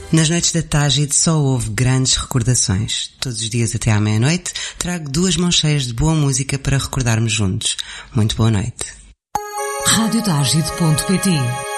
Nas noites da Tágide só houve grandes recordações. Todos os dias até à meia-noite trago 2 mãos cheias de boa música para recordarmos juntos. Muito boa noite. Radiotágide.pt